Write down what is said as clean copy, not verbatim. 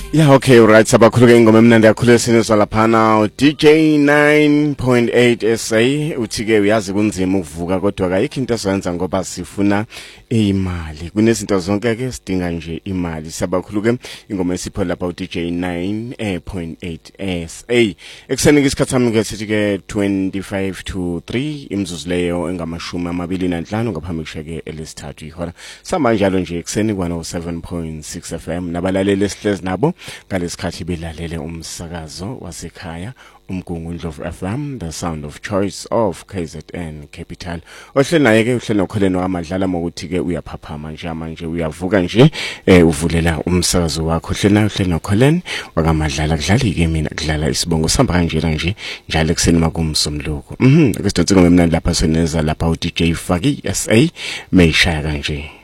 Yeah, okay, right. Sabakhuluka ingoma emnandi kakhulu esinizwa laphana DJ 9.8 SA. Uthi-ke uyazi kunzima ukuvuka kodwa kayikho into esenza ngoba sifuna imali. Kunezinto zonke ke sidinga nje imali. Sabakhuluka ingoma esipho lapha DJ 9.8 SA. Ekuseni isikhathi sami ke sithi-ke 25 to 3 imzuzu leyo engama25 ngaphambi kusheke elesithathu ihora. Samba njalo nje ekuseni kwa7.6 FM nabalaleli esihlezi nabo ngalesikhathi belalele umsakazo wasekhaya umgungundlovu FM, the sound of choice of KZN Capital. Ohleli naye ke uhleli nokholeni wamadlala mokuthi ke uyaphaphama nje manje uyavuka nje uvulela umsakazo wakho. Uhleli nokholeni wakamadlala kudlala ke mina kudlala isibongo sihamba kanjena nje njalo ekseni makumsomluko. Akesithotsike ngemnandi lapha seneza lapha uDJ Faki SA meyishaya kanje.